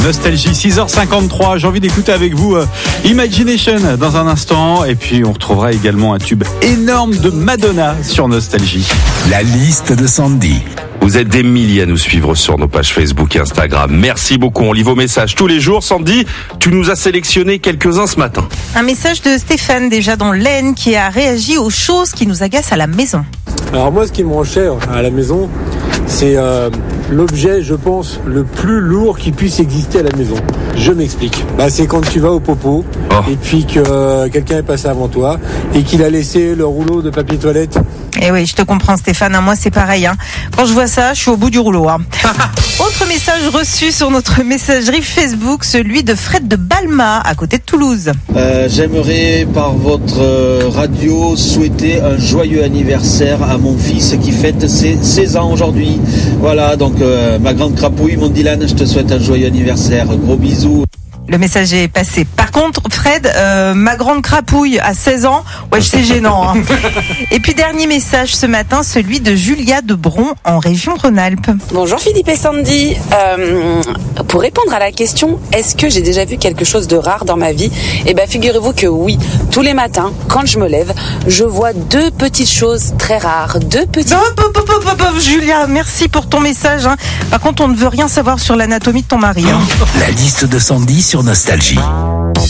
Nostalgie, 6h53. J'ai envie d'écouter avec vous Imagination dans un instant. Et puis, on retrouvera également un tube énorme de Madonna sur Nostalgie. La liste de Sandy. Vous êtes des milliers à nous suivre sur nos pages Facebook et Instagram. Merci beaucoup. On lit vos messages tous les jours. Sandy, tu nous as sélectionné quelques-uns ce matin. Un message de Stéphane, déjà dans l'Aisne, qui a réagi aux choses qui nous agacent à la maison. Alors moi, ce qui me rend cher à la maison, c'est l'objet, je pense, le plus lourd qui puisse exister à la maison. Je m'explique. C'est quand tu vas au popo et puis que quelqu'un est passé avant toi et qu'il a laissé le rouleau de papier toilette. Eh oui, je te comprends Stéphane, moi c'est pareil. Quand je vois ça, je suis au bout du rouleau. Autre message reçu sur notre messagerie Facebook, celui de Fred de Balma, à côté de Toulouse. J'aimerais par votre radio souhaiter un joyeux anniversaire à mon fils qui fête ses 16 ans aujourd'hui. Voilà, donc ma grande crapouille, mon Dylan, je te souhaite un joyeux anniversaire. Gros bisous. Le message est passé. Par contre, Fred, ma grande crapouille à 16 ans, c'est gênant. Et puis dernier message ce matin, celui de Julia de Bron en région Rhône-Alpes. Bonjour Philippe et Sandy. Pour répondre à la question, est-ce que j'ai déjà vu quelque chose de rare dans ma vie ? Figurez-vous que oui. Tous les matins, quand je me lève, je vois deux petites choses très rares. Julia, merci pour ton message. Par contre, on ne veut rien savoir sur l'anatomie de ton mari. La liste de Sandy sur Nostalgie.